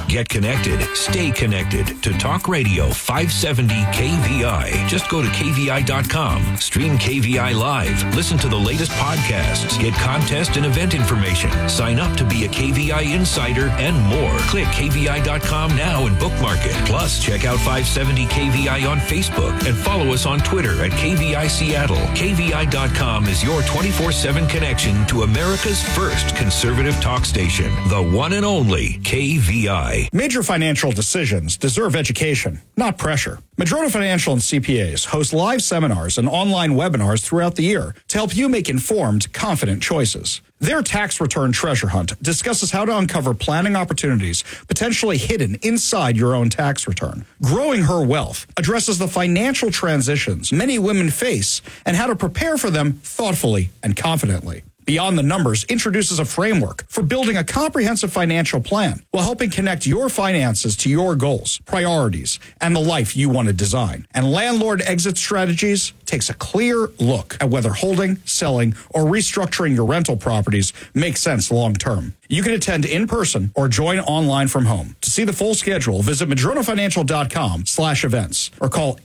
Get connected. Stay connected to Talk Radio 570 KVI. Just go to KVI.com. Stream KVI live. Listen to the latest podcasts. Get contest and event information. Sign up to be a KVI insider and more. Click KVI.com now and bookmark it. Plus, check out 570 KVI on Facebook and follow us on Twitter at KVI Seattle. KVI.com is your 24/7 connection to America's first conservative talk station. The one and only KVI. Major financial decisions deserve education, not pressure. Madrona Financial and CPAs host live seminars and online webinars throughout the year to help you make informed, confident choices. Their tax return treasure hunt discusses how to uncover planning opportunities potentially hidden inside your own tax return. Growing Her Wealth addresses the financial transitions many women face and how to prepare for them thoughtfully and confidently. Beyond the Numbers introduces a framework for building a comprehensive financial plan while helping connect your finances to your goals, priorities, and the life you want to design. And Landlord Exit Strategies takes a clear look at whether holding, selling, or restructuring your rental properties makes sense long term. You can attend in person or join online from home. To see the full schedule, visit madronafinancial.com/events or call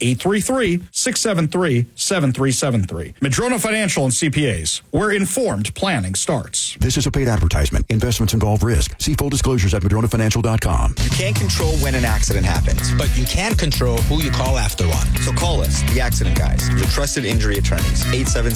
833-673-7373. Madrona Financial and CPAs, where informed planning starts. This is a paid advertisement. Investments involve risk. See full disclosures at madronafinancial.com. You can't control when an accident happens, but you can control who you call after one. So call us, the Accident Guys, your trusted injury attorneys.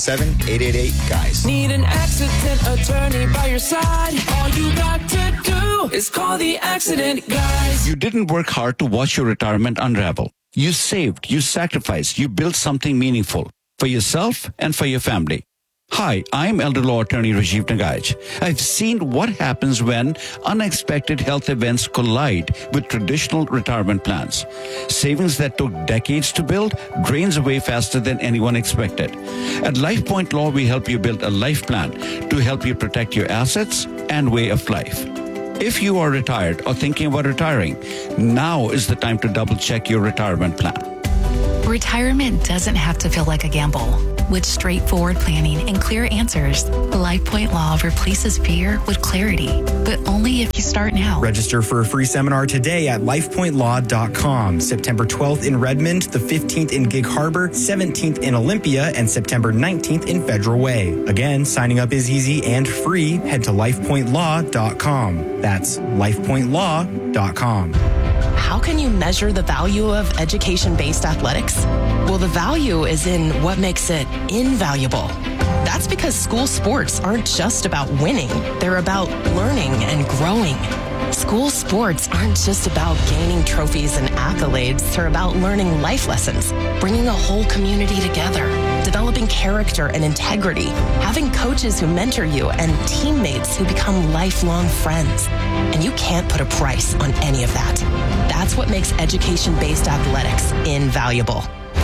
877-888-GUYS. Need an accident attorney by your side? All you got to do is call the Accident Guys. You didn't work hard to watch your retirement unravel. You saved, you sacrificed, you built something meaningful for yourself and for your family. Hi, I'm elder law attorney Rajiv Nagaich. I've seen what happens when unexpected health events collide with traditional retirement plans. Savings that took decades to build drains away faster than anyone expected. At LifePoint Law, we help you build a life plan to help you protect your assets and way of life. If you are retired or thinking about retiring, now is the time to double-check your retirement plan. Retirement doesn't have to feel like a gamble. With straightforward planning and clear answers, LifePoint Law replaces fear with clarity, but only if you start now. Register for a free seminar today at lifepointlaw.com. September 12th in Redmond, the 15th in Gig Harbor, 17th in Olympia, and September 19th in Federal Way. Again, signing up is easy and free. Head to lifepointlaw.com. That's lifepointlaw.com. How can you measure the value of education-based athletics? Well, the value is in what makes it invaluable. That's because school sports aren't just about winning. They're about learning and growing. School sports aren't just about gaining trophies and accolades. They're about learning life lessons, bringing a whole community together, developing character and integrity, having coaches who mentor you, and teammates who become lifelong friends. And you can't put a price on any of that. That's what makes education-based athletics invaluable.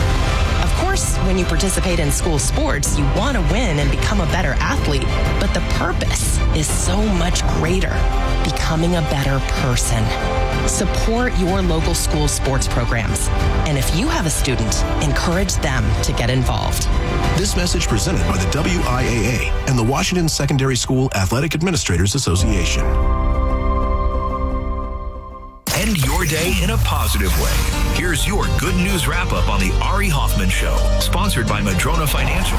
Of course, when you participate in school sports, you want to win and become a better athlete, but the purpose is so much greater, becoming a better person. Support your local school sports programs. And if you have a student, encourage them to get involved. This message presented by the WIAA and the Washington Secondary School Athletic Administrators Association. End your day in a positive way. Here's your good news wrap-up on the Ari Hoffman Show, sponsored by Madrona Financial.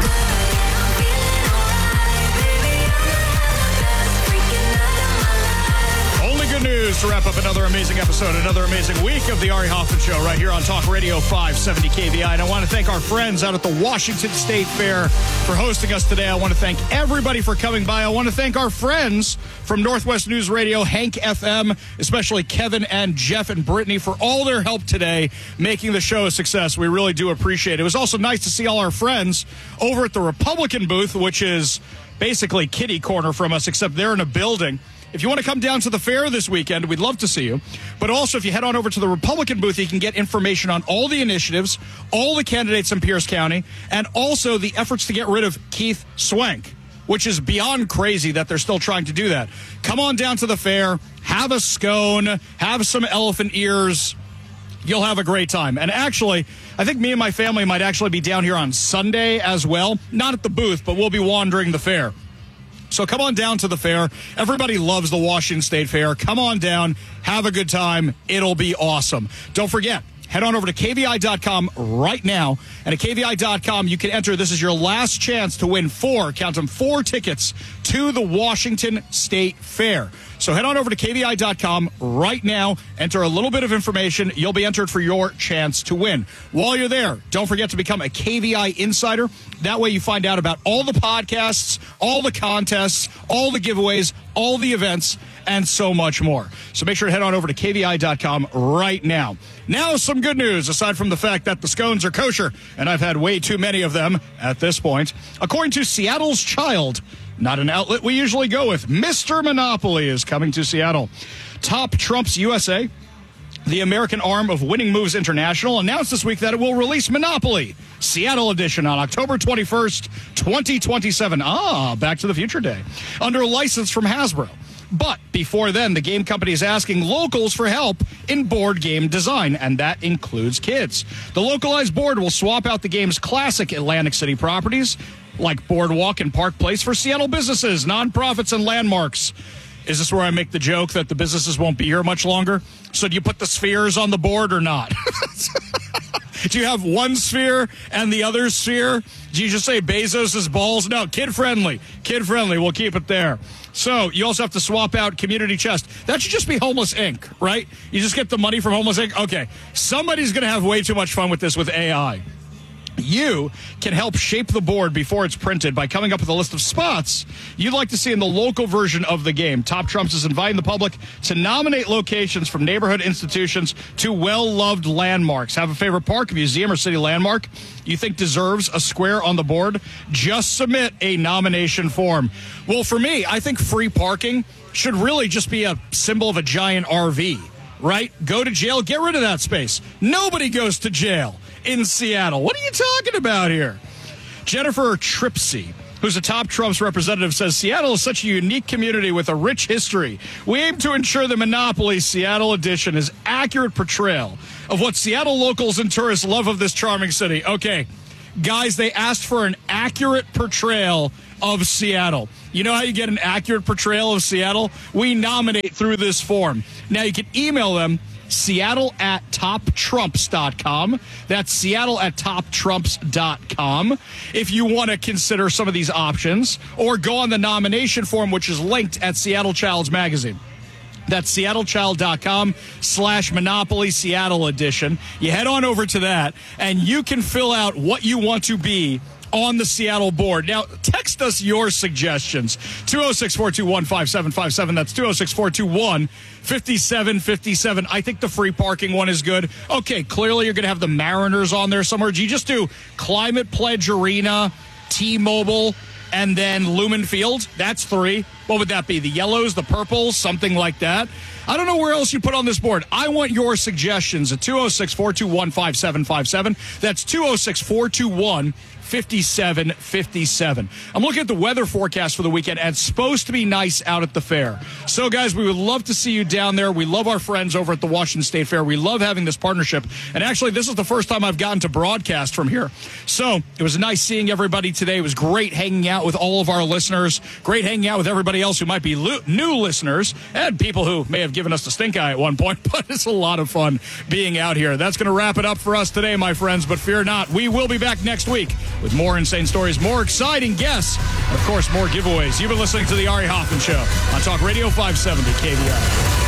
Only good news to wrap up another amazing episode, another amazing week of the Ari Hoffman Show right here on Talk Radio 570 KVI. And I want to thank our friends out at the Washington State Fair for hosting us today. I want to thank everybody for coming by. I want to thank our friends from Northwest News Radio, Hank FM, especially Kevin and Jeff and Brittany for all their help today, making the show a success. We really do appreciate it. It was also nice to see all our friends over at the Republican booth, which is basically kitty corner from us, except they're in a building. If you want to come down to the fair this weekend, we'd love to see you. But also, if you head on over to the Republican booth, you can get information on all the initiatives, all the candidates in Pierce County, and also the efforts to get rid of Keith Swank, which is beyond crazy that they're still trying to do that. Come on down to the fair, have a scone, have some elephant ears. You'll have a great time. And actually, I think me and my family might actually be down here on Sunday as well. Not at the booth, but we'll be wandering the fair. So come on down to the fair. Everybody loves the Washington State Fair. Come on down. Have a good time. It'll be awesome. Don't forget, head on over to KVI.com right now. And at KVI.com, you can enter. This is your last chance to win 4 tickets to the Washington State Fair. So head on over to KVI.com right now. Enter a little bit of information. You'll be entered for your chance to win. While you're there, don't forget to become a KVI Insider. That way you find out about all the podcasts, all the contests, all the giveaways, all the events, and so much more. So make sure to head on over to KVI.com right now. Now some good news, aside from the fact that the scones are kosher, and I've had way too many of them at this point. According to Seattle's Child, not an outlet we usually go with, Mr. Monopoly is coming to Seattle. Top Trumps USA, the American arm of Winning Moves International, announced this week that it will release Monopoly Seattle Edition on October 21st, 2027. Back to the Future Day. Under a license from Hasbro. But before then, the game company is asking locals for help in board game design, and that includes kids. The localized board will swap out the game's classic Atlantic City properties, like Boardwalk and Park Place, for Seattle businesses, nonprofits, and landmarks. Is this where I make the joke that the businesses won't be here much longer? So do you put the spheres on the board or not? Do you have one sphere and the other sphere? Do you just say Bezos' balls? No, kid-friendly. Kid-friendly. We'll keep it there. So you also have to swap out Community Chest. That should just be Homeless Inc., right? You just get the money from Homeless Inc.? Okay. Somebody's going to have way too much fun with this with AI. You can help shape the board before it's printed by coming up with a list of spots you'd like to see in the local version of the game. Top Trumps is inviting the public to nominate locations from neighborhood institutions to well-loved landmarks. Have a favorite park, museum, or city landmark you think deserves a square on the board? Just submit a nomination form. Well, for me, I think free parking should really just be a symbol of a giant RV, right? Go to jail, get rid of that space. Nobody goes to jail in Seattle. What are you talking about here? Jennifer Tripsey, who's a Top Trumps representative, says Seattle is such a unique community with a rich history. We aim to ensure the Monopoly Seattle edition is accurate portrayal of what Seattle locals and tourists love of this charming city. Okay, guys, they asked for an accurate portrayal of Seattle. You know how you get an accurate portrayal of Seattle? We nominate through this form. Now you can email them Seattle@toptrumps.com. That's Seattle@toptrumps.com. If you want to consider some of these options, or go on the nomination form, which is linked at Seattle Child's magazine. That's seattlechild.com/Monopoly Seattle Edition. You head on over to that, and you can fill out what you want to be on the Seattle board. Now, text us your suggestions. 206-421-5757. That's 206-421-5757. I think the free parking one is good. Okay, clearly you're going to have the Mariners on there somewhere. Do you just do Climate Pledge Arena, T-Mobile, and then Lumen Field? That's 3. What would that be? The yellows, the purples, something like that? I don't know where else you put on this board. I want your suggestions at 206-421-5757. That's 206-421-5757. I'm looking at the weather forecast for the weekend, and it's supposed to be nice out at the fair. So, guys, we would love to see you down there. We love our friends over at the Washington State Fair. We love having this partnership. And actually, this is the first time I've gotten to broadcast from here. So it was nice seeing everybody today. It was great hanging out with all of our listeners. Great hanging out with everybody else who might be new listeners and people who may have given us the stink eye at one point. But it's a lot of fun being out here. That's going to wrap it up for us today, my friends. But fear not, we will be back next week with more insane stories, more exciting guests, and, of course, more giveaways. You've been listening to The Ari Hoffman Show on Talk Radio 570 KVI.